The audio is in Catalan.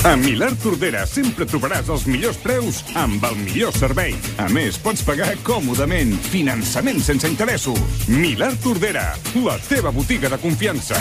A Milà Tordera sempre trobaràs els millors preus amb el millor servei. A més, pots pagar còmodament. Finançament sense interessos. Milà Tordera, la teva botiga de confiança.